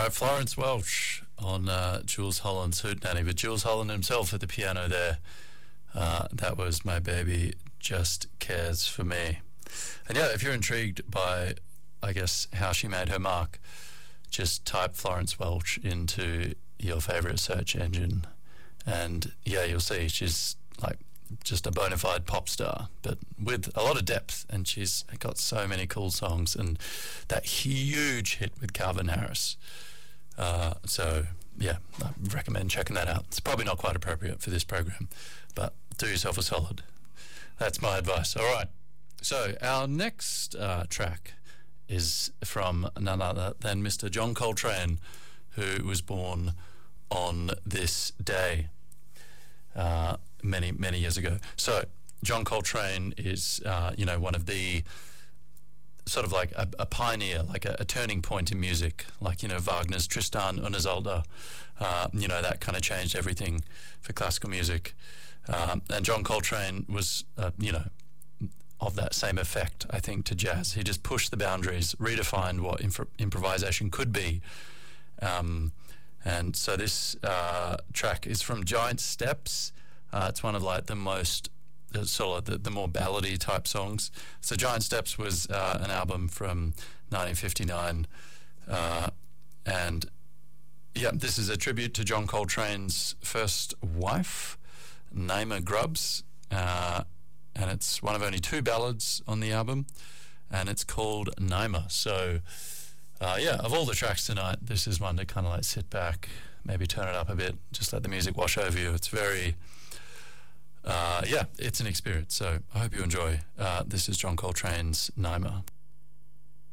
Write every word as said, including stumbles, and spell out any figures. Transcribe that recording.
right, Florence Welch on uh, Jules Holland's Hootenanny, but Jules Holland himself at the piano there. Uh, that was My Baby Just Cares For Me. And yeah, if you're intrigued by, I guess, how she made her mark, just type Florence Welch into your favourite search engine, and yeah, you'll see she's like just a bona fide pop star, but with a lot of depth, and she's got so many cool songs, and that huge hit with Calvin Harris. Uh, so yeah, I recommend checking that out. It's probably not quite appropriate for this program, but do yourself a solid. That's my advice. All right, so our next uh, track is from none other than Mister John Coltrane, who was born on this day uh, many, many years ago. So John Coltrane is, uh, you know, one of the sort of like a, a pioneer, like a, a turning point in music, like, you know, Wagner's Tristan und Isolde. Uh, you know, that kind of changed everything for classical music. Um, and John Coltrane was, uh, you know, of that same effect, I think, to jazz. He just pushed the boundaries, redefined what inf- improvisation could be. Um, and so this uh, track is from Giant Steps. Uh, it's one of like the most uh, sort of the, the more ballady type songs. So Giant Steps was uh, an album from nineteen fifty-nine, uh, and yeah, this is a tribute to John Coltrane's first wife, Naima Grubbs. Uh, and it's one of only two ballads on the album, and it's called Naima. So uh, yeah, of all the tracks tonight, this is one to kind of like sit back, maybe turn it up a bit, just let the music wash over you. It's very uh, yeah, it's an experience, so I hope you enjoy. Uh, this is John Coltrane's Naima.